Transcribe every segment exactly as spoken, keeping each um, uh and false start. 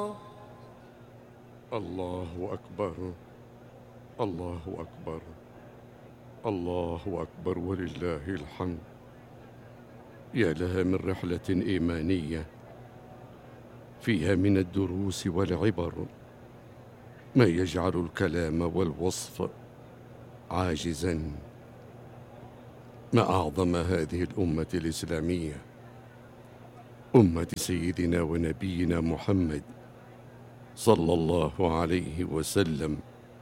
الله. الله أكبر، الله أكبر، الله أكبر ولله الحمد. يا لها من رحلة إيمانية فيها من الدروس والعبر ما يجعل الكلام والوصف عاجزا. ما أعظم هذه الأمة الإسلامية، أمة سيدنا ونبينا محمد صلى الله عليه وسلم،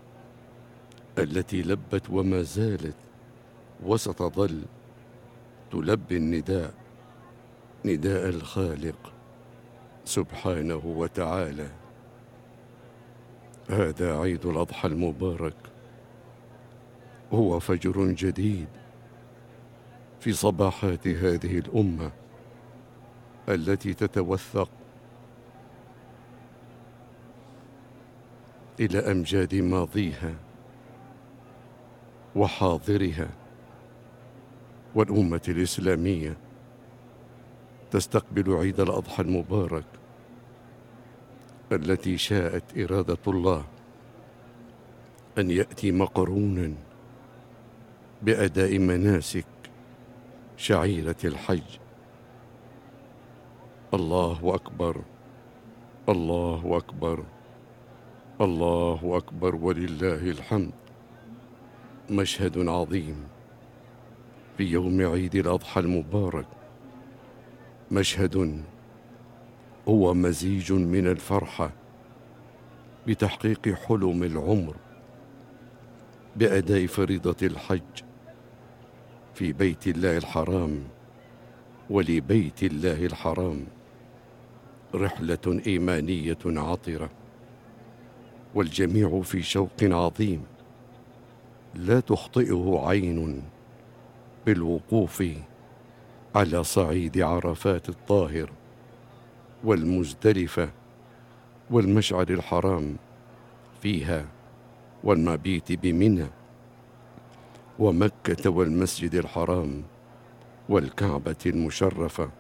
التي لبت وما زالت وستظل تلبي النداء، نداء الخالق سبحانه وتعالى. هذا عيد الأضحى المبارك، هو فجر جديد في صباحات هذه الأمة التي تتوثق إلى أمجاد ماضيها وحاضرها. والأمة الإسلامية تستقبل عيد الأضحى المبارك التي شاءت إرادة الله أن يأتي مقرونا بأداء مناسك شعيرة الحج. الله أكبر، الله أكبر، الله أكبر ولله الحمد. مشهد عظيم في يوم عيد الأضحى المبارك، مشهد هو مزيج من الفرحة بتحقيق حلم العمر، بأداء فريضة الحج في بيت الله الحرام ولبيت الله الحرام، رحلة إيمانية عطرة، والجميع في شوق عظيم لا تخطئه عين بالوقوف على صعيد عرفات الطاهر والمزدلفة والمشعر الحرام فيها، والمبيت بمنى ومكة والمسجد الحرام والكعبة المشرفة.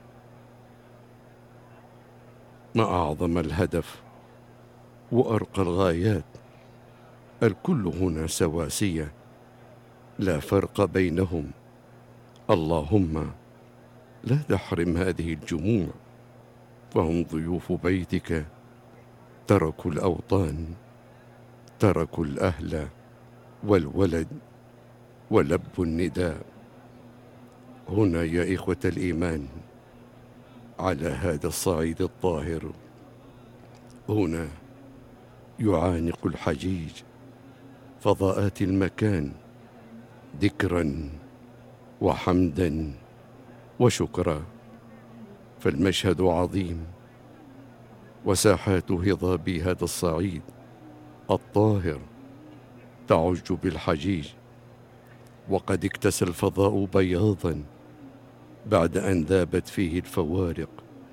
ما أعظم الهدف وأرقى الغايات، الكل هنا سواسية لا فرق بينهم. اللهم لا تحرم هذه الجموع، فهم ضيوف بيتك، تركوا الأوطان، تركوا الأهل والولد ولبوا النداء. هنا يا إخوة الإيمان على هذا الصعيد الطاهر، هنا يعانق الحجيج فضاءات المكان ذكرا وحمدا وشكرا. فالمشهد عظيم، وساحات هضاب هذا الصعيد الطاهر تعج بالحجيج، وقد اكتسى الفضاء بياضا بعد أن ذابت فيه الفوارق.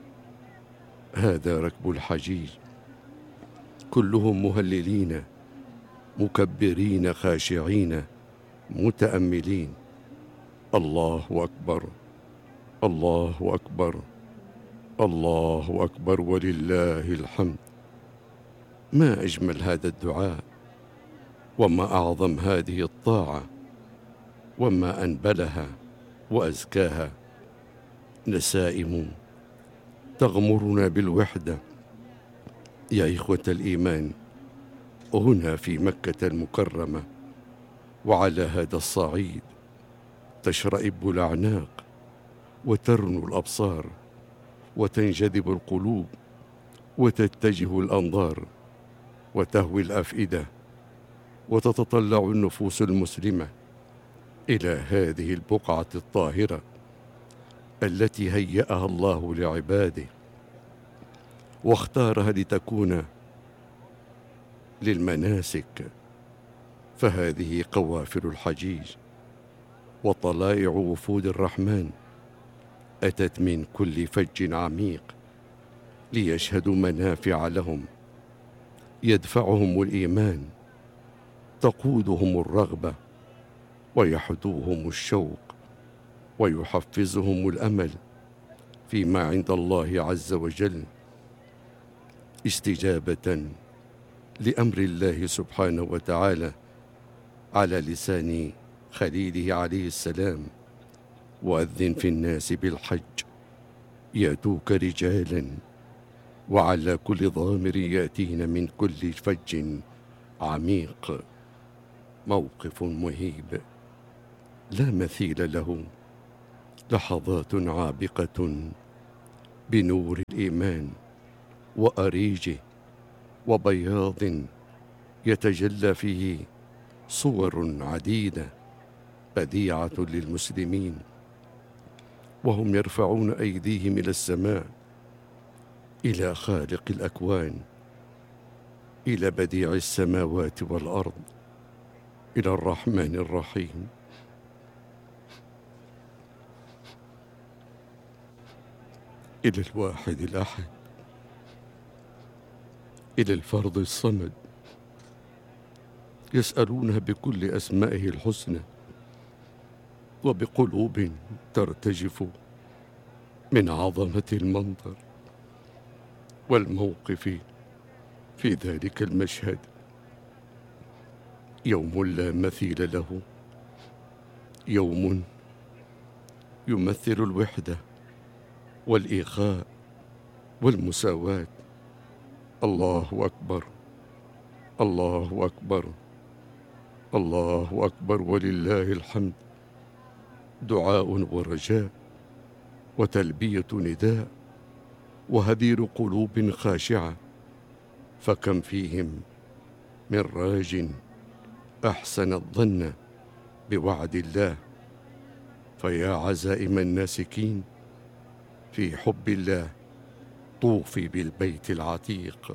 هذا ركب الحجيج، كلهم مهللين مكبرين خاشعين متأملين. الله أكبر، الله أكبر، الله أكبر ولله الحمد. ما أجمل هذا الدعاء، وما أعظم هذه الطاعة، وما أنبلها وأزكاها. نسائم تغمرنا بالوحدة يا إخوة الإيمان، هنا في مكة المكرمة وعلى هذا الصعيد تشرئب الأعناق وترنو الأبصار وتنجذب القلوب وتتجه الأنظار وتهوي الأفئدة، وتتطلع النفوس المسلمة إلى هذه البقعة الطاهرة التي هيأها الله لعباده واختارها لتكون للمناسك. فهذه قوافل الحجيج وطلائع وفود الرحمن أتت من كل فج عميق ليشهدوا منافع لهم، يدفعهم الإيمان، تقودهم الرغبة، ويحدوهم الشوق، ويحفزهم الأمل فيما عند الله عز وجل. استجابة لأمر الله سبحانه وتعالى على لسان خليله عليه السلام: وأذن في الناس بالحج يأتوك رجالا وعلى كل ضامر يأتين من كل فج عميق. موقف مهيب لا مثيل له، لحظات عابقة بنور الإيمان وأريجه وبياض يتجلى فيه صور عديدة بديعة للمسلمين، وهم يرفعون أيديهم إلى السماء، إلى خالق الأكوان، إلى بديع السماوات والأرض، إلى الرحمن الرحيم، إلى الواحد الأحد، إلى الفرد الصمد، يسألونه بكل أسمائه الحسنى وبقلوب ترتجف من عظمة المنظر والموقف في ذلك المشهد. يوم لا مثيل له، يوم يمثل الوحدة والإخاء والمساواة. الله أكبر، الله أكبر، الله أكبر ولله الحمد. دعاء ورجاء وتلبية نداء وهدير قلوب خاشعة، فكم فيهم من راج أحسن الظن بوعد الله. فيا عزائم الناسكين في حب الله، طوفي بالبيت العتيق.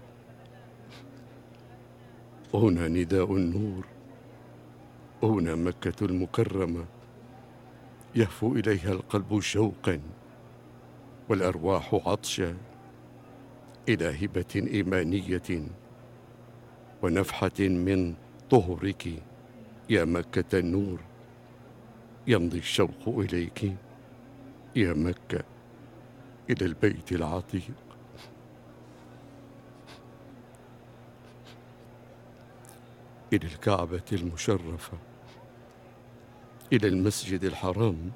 هنا نداء النور، هنا مكة المكرمة، يهفو إليها القلب شوقا والأرواح عطشا إلى هبة إيمانية ونفحة من طهرك يا مكة النور. يمضي الشوق إليك يا مكة، إلى البيت العتيق. إلى الكعبة المشرفة، إلى المسجد الحرام.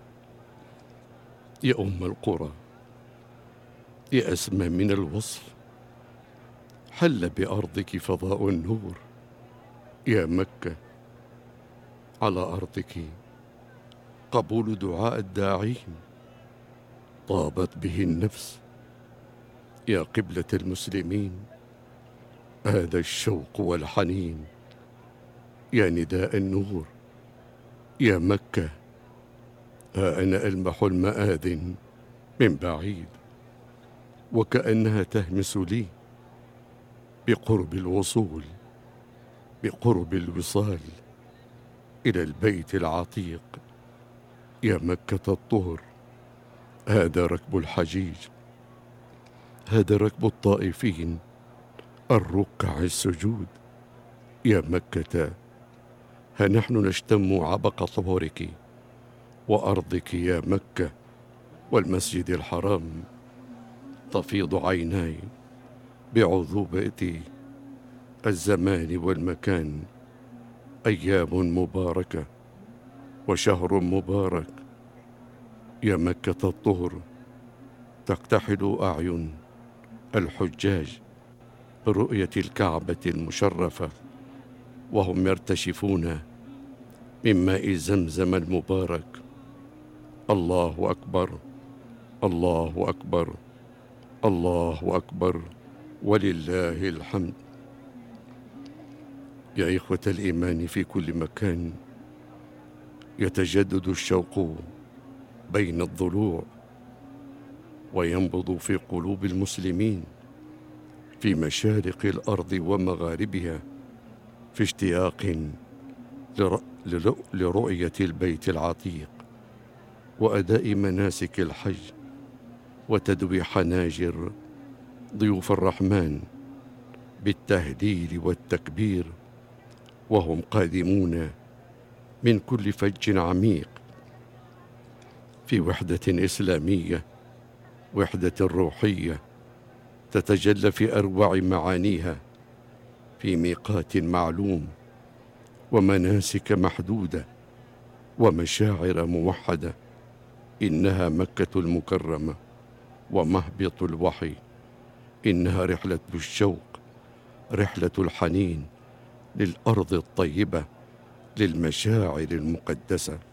يا أم القرى، يا أسمى من الوصف، حل بأرضك فضاء النور. يا مكة، على أرضك قبول دعاء الداعين، طابت به النفس. يا قبلة المسلمين، هذا الشوق والحنين. يا نداء النور، يا مكة، ها أنا ألمح المآذن من بعيد، وكأنها تهمس لي بقرب الوصول، بقرب الوصال إلى البيت العتيق. يا مكة الطهر، هذا ركب الحجيج، هذا ركب الطائفين الركع السجود. يا مكة، ها نحن نشتم عبق طهرك وأرضك يا مكة، والمسجد الحرام تفيض عيناي بعذوبة الزمان والمكان. أيام مباركة وشهر مبارك. يا مكة الطهر، تكتحل أعين الحجاج برؤية الكعبة المشرفة، وهم يرتشفون من ماء زمزم المبارك. الله أكبر، الله أكبر، الله أكبر ولله الحمد. يا إخوة الإيمان في كل مكان، يتجدد الشوق بين الضلوع وينبض في قلوب المسلمين في مشارق الأرض ومغاربها، في اشتياق لرؤية البيت العتيق وأداء مناسك الحج وتدوي حناجر ضيوف الرحمن بالتهليل والتكبير، وهم قادمون من كل فج عميق في وحدة إسلامية، وحدة روحية تتجلى في أروع معانيها في ميقات معلوم ومناسك محدودة ومشاعر موحدة. إنها مكة المكرمة ومهبط الوحي. إنها رحلة الشوق، رحلة الحنين للأرض الطيبة، للمشاعر المقدسة.